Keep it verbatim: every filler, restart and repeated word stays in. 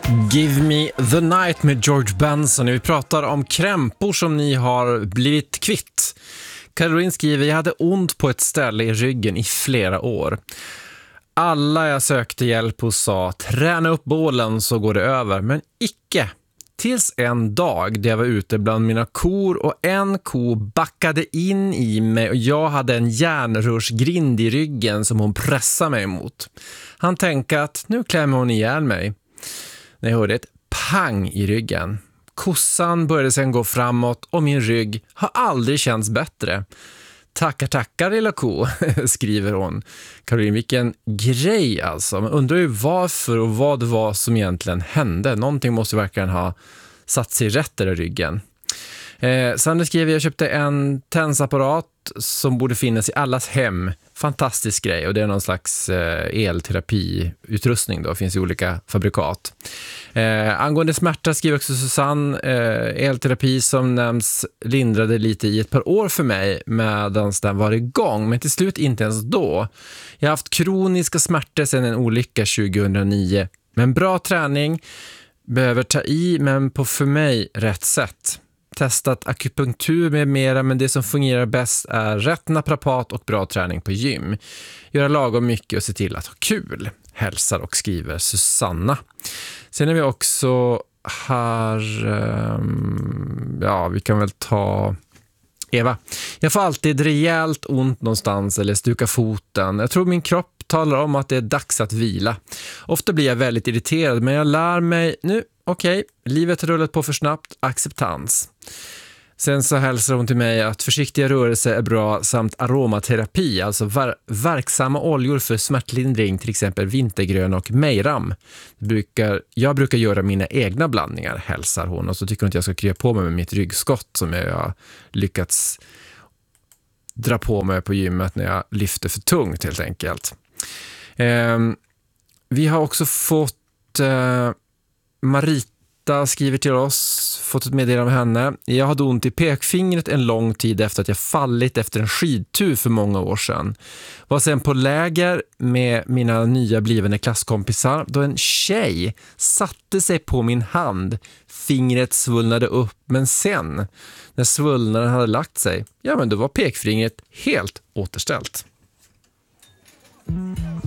Give Me The Night med George Benson. Vi pratar om krämpor som ni har blivit kvitt. Caroline skriver: jag hade ont på ett ställe i ryggen i flera år. Alla jag sökte hjälp hos sa: träna upp bålen så går det över. Men icke. Tills en dag där jag var ute bland mina kor och en ko backade in i mig och jag hade en järnrörsgrind i ryggen som hon pressade mig emot. Han tänkte att nu klämmer hon ihjäl mig. När jag hörde ett pang i ryggen. Kossan började sedan gå framåt och min rygg har aldrig känts bättre. Tackar, tackar lilla ko, skriver hon. Caroline, vilken grej alltså. Man undrar ju varför och vad det var som egentligen hände. Någonting måste verkligen ha satt sig rätt där i ryggen. Eh, Sandra skriver: jag köpte en tensapparat som borde finnas i allas hem. Fantastisk grej, och det är någon slags eh, elterapiutrustning då, finns i olika fabrikat. Eh, angående smärta skriver också Susanne: eh, elterapi som nämns lindrade lite i ett par år för mig medan den var igång, men till slut inte ens då. Jag har haft kroniska smärtor sedan en olycka tjugohundranio, men bra träning, behöver ta i men på för mig rätt sätt. Testat akupunktur med mera, men det som fungerar bäst är rätt naprapat och bra träning på gym. Göra lagom mycket och se till att ha kul. Hälsar och skriver Susanna. Sen är vi också här, um, ja vi kan väl ta Eva. Jag får alltid rejält ont någonstans eller stuka foten. Jag tror min kropp talar om att det är dags att vila. Ofta blir jag väldigt irriterad, men jag lär mig nu, okej, okay, livet har rullat på för snabbt, acceptans. Sen så hälsar hon till mig att försiktiga rörelser är bra samt aromaterapi, alltså ver- verksamma oljor för smärtlindring, till exempel vintergrön och mejram. Brukar, jag brukar göra mina egna blandningar, hälsar hon. Och så tycker hon att jag ska krya på mig med mitt ryggskott som jag har lyckats dra på mig på gymmet när jag lyfter för tungt helt enkelt. Eh, vi har också fått eh, Marita skriver till oss, fått ett meddelande av henne. Jag hade ont i pekfingret en lång tid efter att jag fallit efter en skidtur för många år sedan. Var sen på läger med mina nya blivande klasskompisar då en tjej satte sig på min hand. Fingret svullnade upp, men sen när svullnaden hade lagt sig, ja men då var pekfingret helt återställt.